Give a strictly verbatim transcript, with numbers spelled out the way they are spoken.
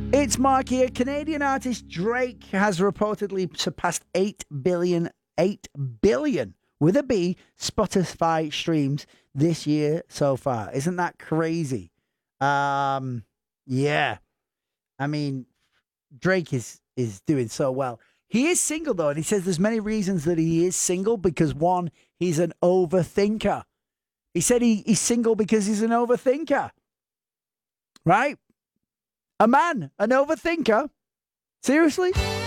It's Mark here. Canadian artist Drake has reportedly surpassed eight billion, eight billion with a B, Spotify streams this year so far. Isn't that crazy? Um, yeah. I mean, Drake is, is doing so well. He is single, though, and he says there's many reasons that he is single because, one, he's an overthinker. He said he, he's single because he's an overthinker. Right? A man, an overthinker? Seriously?